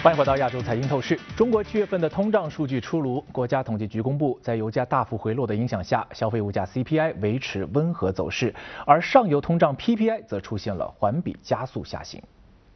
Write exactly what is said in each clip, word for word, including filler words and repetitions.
欢迎回到亚洲财经透视。中国七月份的通胀数据出炉，国家统计局公布，在油价大幅回落的影响下，消费物价 C P I 维持温和走势，而上游通胀 P P I 则出现了环比加速下行。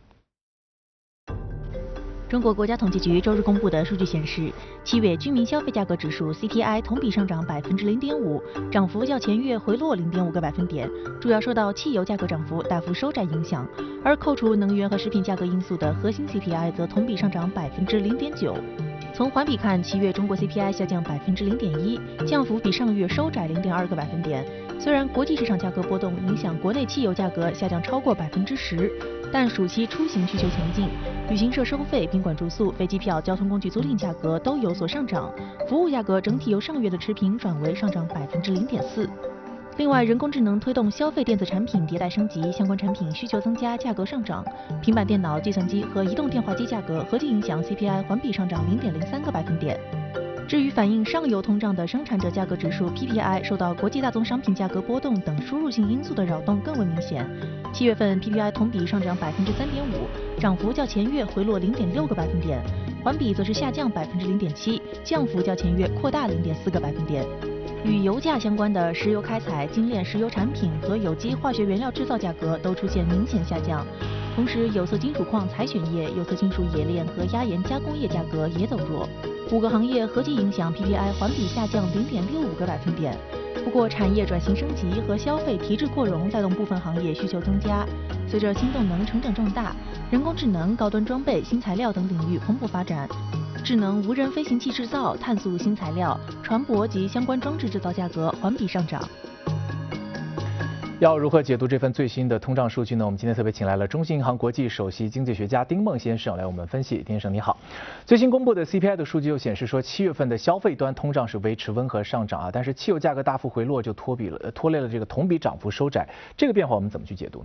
中国国家统计局周日公布的数据显示，七月居民消费价格指数 C P I 同比上涨百分之零点五，涨幅较前月回落零点五个百分点，主要受到汽油价格涨幅大幅收窄影响。而扣除能源和食品价格因素的核心 C P I 则同比上涨百分之零点九。从环比看，七月中国 C P I 下降百分之零点一，降幅比上月收窄零点二个百分点。虽然国际市场价格波动影响国内汽油价格下降超过百分之十，但暑期出行需求强劲，旅行社收费、宾馆住宿、飞机票、交通工具租赁价格都有所上涨，服务价格整体由上月的持平转为上涨百分之零点四。另外，人工智能推动消费电子产品迭代升级，相关产品需求增加，价格上涨。平板电脑、计算机和移动电话机价格合计影响 C P I 环比上涨零点零三个百分点。至于反映上游通胀的生产者价格指数 P P I， 受到国际大宗商品价格波动等输入性因素的扰动更为明显。七月份 P P I 同比上涨百分之三点五，涨幅较前月回落零点六个百分点，环比则是下降百分之零点七，降幅较前月扩大零点四个百分点。与油价相关的石油开采、精炼石油产品和有机化学原料制造价格都出现明显下降，同时有色金属矿采选业、有色金属冶炼和压延加工业价格也走弱。五个行业合计影响 P P I 环比下降零点六五个百分点。不过，产业转型升级和消费提质扩容带动部分行业需求增加。随着新动能成长壮大，人工智能、高端装备、新材料等领域蓬勃发展。智能无人飞行器制造、碳素新材料、船舶及相关装置制造价格环比上涨。 要如何解读这份最新的通胀数据呢？我们今天特别请来了中信银行国际首席经济学家丁梦先生来我们分析。丁先生你好，最新公布的 C P I 的数据又显示说，七月份的消费端通胀是维持温和上涨啊，但是汽油价格大幅回落就拖比了拖累了这个同比涨幅收窄，这个变化我们怎么去解读呢？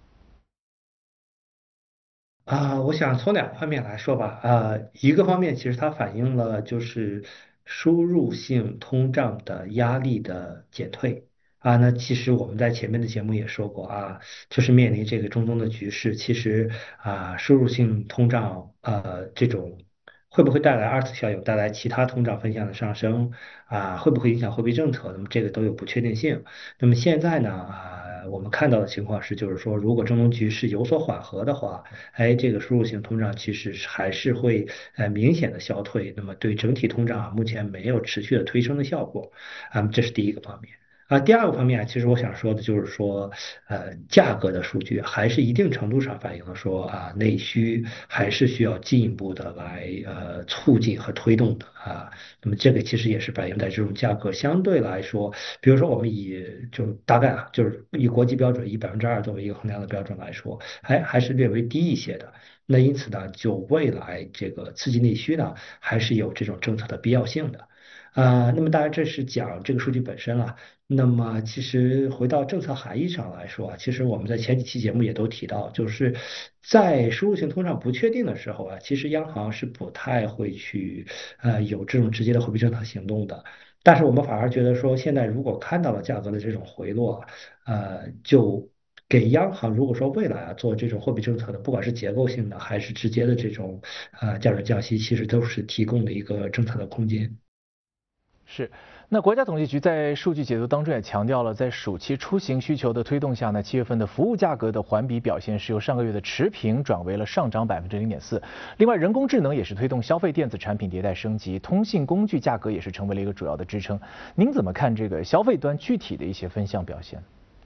啊、呃，我想从两个方面来说吧。啊、呃，一个方面其实它反映了就是输入性通胀的压力的减退啊。那其实我们在前面的节目也说过啊，就是面临这个中东的局势，其实啊，输入性通胀呃这种会不会带来二次效应，带来其他通胀分项的上升啊，会不会影响货币政策？那么这个都有不确定性。那么现在呢啊。我们看到的情况是，就是说，如果中东局势有所缓和的话，哎，这个输入性通胀其实还是会呃明显的消退，那么对整体通胀啊，目前没有持续的推升的效果，啊，这是第一个方面。啊，第二个方面啊，其实我想说的就是说，呃，价格的数据还是一定程度上反映了说啊，内需还是需要进一步的来呃促进和推动的啊。那么这个其实也是反映在这种价格相对来说，比如说我们以就大概啊，就是以国际标准以百分之二作为一个衡量的标准来说，还还是略微低一些的。那因此呢，就未来这个刺激内需呢，还是有这种政策的必要性的。啊、呃，那么当然这是讲这个数据本身了。那么其实回到政策含义上来说啊，其实我们在前几期节目也都提到，就是在输入性通胀不确定的时候啊，其实央行是不太会去呃有这种直接的货币政策行动的。但是我们反而觉得说，现在如果看到了价格的这种回落，呃，就给央行如果说未来啊做这种货币政策的，不管是结构性的还是直接的这种呃降准降息，其实都是提供了一个政策的空间。 是，那国家统计局在数据解读当中也强调了，在暑期出行需求的推动下呢，七月份的服务价格的环比表现是由上个月的持平转为了上涨百分之零点四。另外，人工智能也是推动消费电子产品迭代升级，通信工具价格也是成为了一个主要的支撑。您怎么看这个消费端具体的一些分项表现？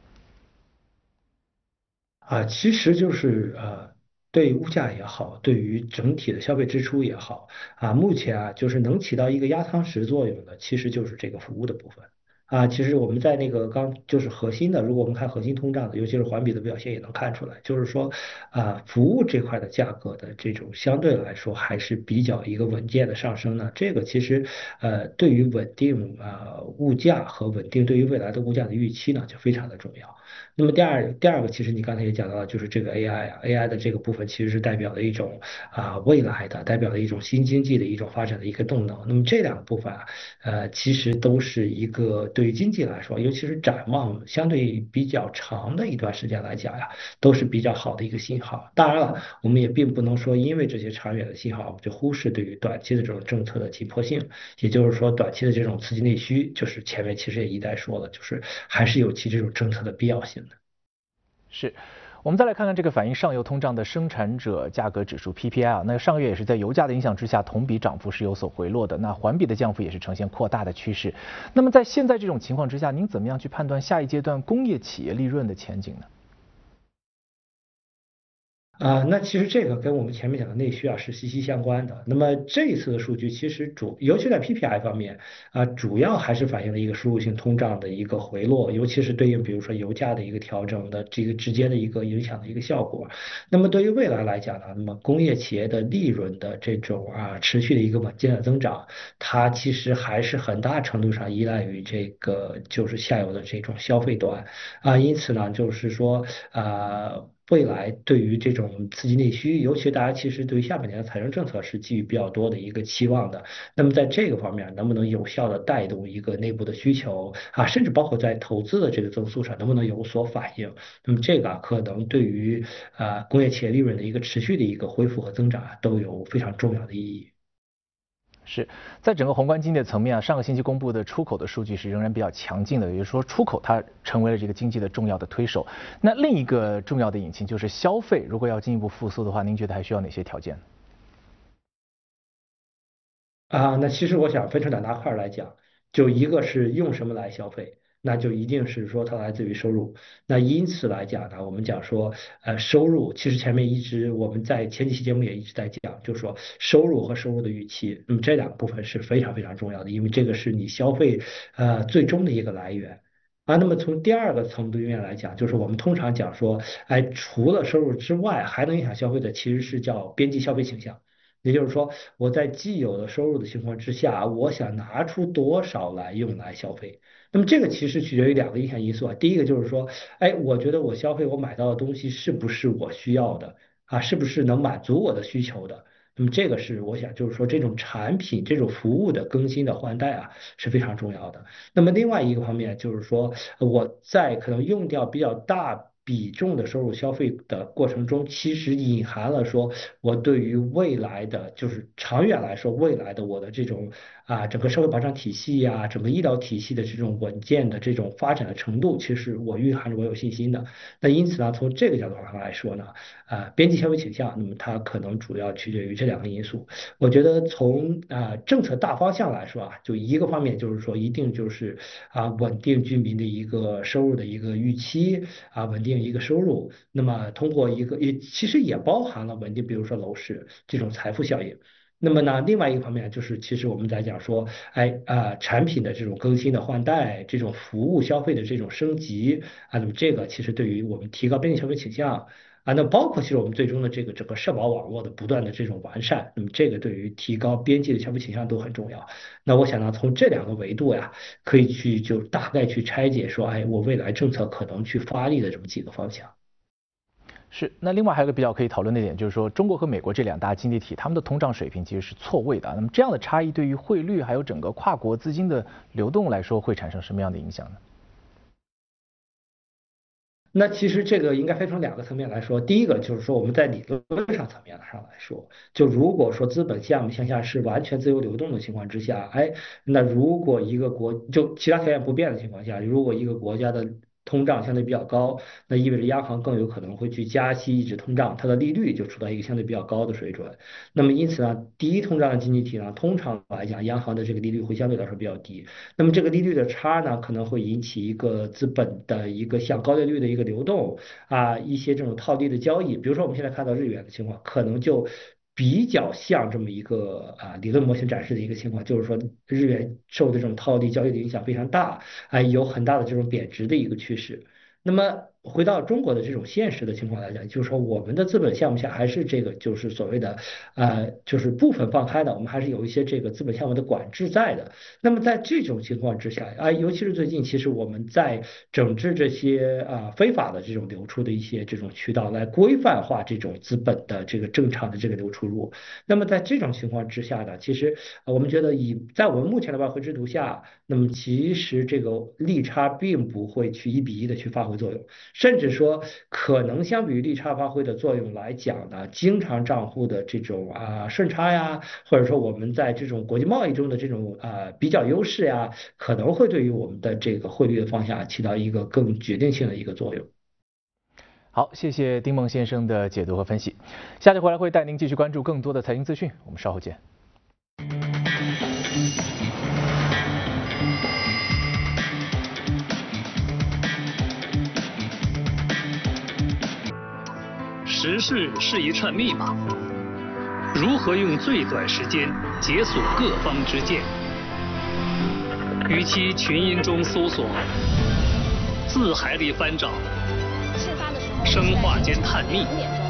啊，其实就是呃，对物价也好，对于整体的消费支出也好，啊，目前啊，就是能起到一个压舱石作用的，其实就是这个服务的部分。啊，其实我们在那个刚就是核心的，如果我们看核心通胀的，尤其是环比的表现也能看出来，就是说啊，服务这块的价格的这种相对来说还是比较一个稳健的上升呢。这个其实呃，对于稳定啊物价和稳定对于未来的物价的预期呢，就非常的重要。那么第二第二个，其实你刚才也讲到了，就是这个 A I 啊，A I 的这个部分其实是代表了一种啊未来的，代表了一种新经济的一种发展的一个动能。那么这两个部分啊，呃，其实都是一个对对于经济来说，尤其是展望相对比较长的一段时间来讲呀，都是比较好的一个信号。当然了，我们也并不能说因为这些长远的信号，我们就忽视对于短期的这种政策的紧迫性。也就是说，短期的这种刺激内需，就是前面其实也一再说了，就是还是有其这种政策的必要性的。 是。我们再来看看这个反映上游通胀的生产者价格指数 P P I 啊，那上个月也是在油价的影响之下，同比涨幅是有所回落的，那环比的降幅也是呈现扩大的趋势。那么在现在这种情况之下，您怎么样去判断下一阶段工业企业利润的前景呢？ 啊，那其实这个跟我们前面讲的内需啊是息息相关的。那么这一次的数据其实主，尤其在 P P I 方面啊，主要还是反映了一个输入性通胀的一个回落，尤其是对应比如说油价的一个调整的这个直接的一个影响的一个效果。那么对于未来来讲呢，那么工业企业的利润的这种啊持续的一个稳健的增长，它其实还是很大程度上依赖于这个就是下游的这种消费端啊，因此呢，就是说啊。未来对于这种刺激内需，尤其大家其实对于下半年的财政政策是寄予比较多的一个期望的。那么在这个方面，能不能有效的带动一个内部的需求啊，甚至包括在投资的这个增速上，能不能有所反应？那么这个啊，可能对于啊工业企业利润的一个持续的一个恢复和增长啊，都有非常重要的意义。 是在整个宏观经济的层面啊，上个星期公布的出口的数据是仍然比较强劲的，也就是说出口它成为了这个经济的重要的推手。那另一个重要的引擎就是消费，如果要进一步复苏的话，您觉得还需要哪些条件？ 啊，那其实我想分成两大块儿来讲，就一个是用什么来消费，那就一定是说它来自于收入。那因此来讲呢，我们讲说，呃，收入其实前面一直我们在前几期节目也一直在讲，就是说收入和收入的预期，那么这两个部分是非常非常重要的，因为这个是你消费呃最终的一个来源。啊，那么从第二个层面来讲，就是我们通常讲说，哎，除了收入之外，还能影响消费的其实是叫边际消费倾向。也就是说，我在既有的收入的情况之下，我想拿出多少来用来消费。那么这个其实取决于两个影响因素啊。第一个就是说，哎，我觉得我消费我买到的东西是不是我需要的啊？是不是能满足我的需求的？那么这个是我想就是说，这种产品、这种服务的更新的换代啊是非常重要的。那么另外一个方面就是说，我在可能用掉比较大比重的收入消费的过程中，其实隐含了说我对于未来的，就是长远来说，未来的我的这种啊整个社会保障体系呀、整个医疗体系的这种稳健的这种发展的程度，其实我蕴含着我有信心的。那因此呢，从这个角度上来说呢，啊，边际消费倾向，那么它可能主要取决于这两个因素。我觉得从啊政策大方向来说啊，就一个方面就是说，一定就是啊稳定居民的一个收入的一个预期啊，稳定一个收入。那么通过一个也其实也包含了稳定，比如说楼市这种财富效应。那么呢，另外一个方面就是，其实我们在讲说，哎啊，产品的这种更新的换代，这种服务消费的这种升级啊，那么这个其实对于我们提高边际消费倾向。啊，那包括其实我们最终的这个整个社保网络的不断的这种完善，那么这个对于提高边际的消费倾向都很重要。那我想呢，从这两个维度呀，可以去就大概去拆解说，哎，我未来政策可能去发力的这么几个方向。 是，那另外还有一个比较可以讨论的点，就是说中国和美国这两大经济体，他们的通胀水平其实是错位的。那么这样的差异对于汇率还有整个跨国资金的流动来说，会产生什么样的影响呢？ 那其实这个应该分成两个层面来说，第一个就是说我们在理论上层面上来说，就如果说资本项目向下是完全自由流动的情况之下，哎，那如果一个国就其他条件不变的情况下，如果一个国家的通胀相对比较高，那意味着央行更有可能会去加息抑制通胀，它的利率就处在一个相对比较高的水准。那么因此呢，低通胀的经济体呢，通常来讲，央行的这个利率会相对来说比较低。那么这个利率的差呢，可能会引起一个资本的一个向高利率的一个流动啊，一些这种套利的交易。比如说我们现在看到日元的情况，可能就比较像这么一个啊理论模型展示的一个情况，就是说日元受这种套利交易的影响非常大，啊，有很大的这种贬值的一个趋势。那么回到中国的这种现实的情况来讲，就是说我们的资本项目下还是这个就是所谓的呃就是部分放开的，我们还是有一些这个资本项目的管制在的。那么在这种情况之下啊，尤其是最近，其实我们在整治这些啊非法的这种流出的一些这种渠道，来规范化这种资本的这个正常的这个流出入。那么在这种情况之下呢，其实我们觉得以在我们目前的外汇制度下，那么其实这个利差并不会去一比一的去发挥作用。甚至说，可能相比于利差发挥的作用来讲呢，经常账户的这种啊顺差呀，或者说我们在这种国际贸易中的这种啊比较优势呀，可能会对于我们的这个汇率的方向起到一个更决定性的一个作用。 好，谢谢丁梦先生的解读和分析。下节回来会带您继续关注更多的财经资讯，我们稍后见。 时事是一串密码，如何用最短时间解锁各方之见？与其群音中搜索，字海里翻找，生化间探秘，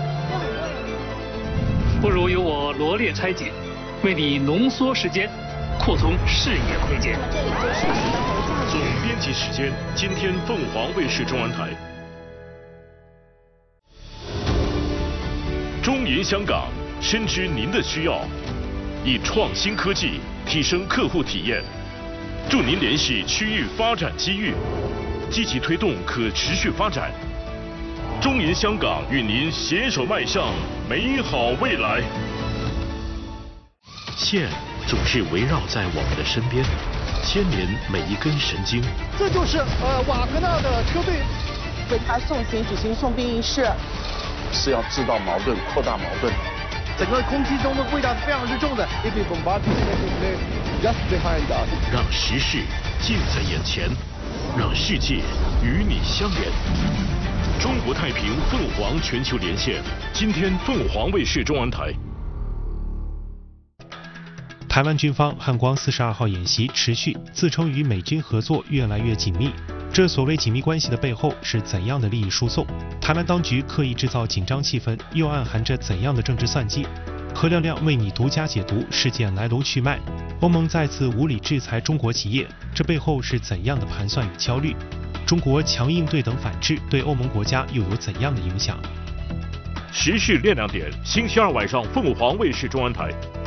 不如由我罗列拆解，为你浓缩时间，扩充视野空间。 总编辑时间，今天凤凰卫视中文台。中银香港深知您的需要，以创新科技提升客户体验，助您联系区域发展机遇，积极推动可持续发展。中银香港与您携手迈向美好未来。线总是围绕在我们的身边，牵连每一根神经。 这就是呃瓦格纳的车队为他送行举行送殡仪式。 是要制造矛盾、扩大矛盾。 整个空气中的味道是非常之重的。 让时事近在眼前，让世界与你相连。中国太平凤凰全球连线，今天凤凰卫视中文台。 台湾军方汉光四十二号演习持续，自称与美军合作越来越紧密。这所谓紧密关系的背后是怎样的利益输送？台湾当局刻意制造紧张气氛，又暗含着怎样的政治算计？何亮亮为你独家解读事件来龙去脉。欧盟再次无理制裁中国企业，这背后是怎样的盘算与焦虑？中国强硬对等反制对欧盟国家又有怎样的影响？ 时事亮亮点，星期二晚上凤凰卫视中文台。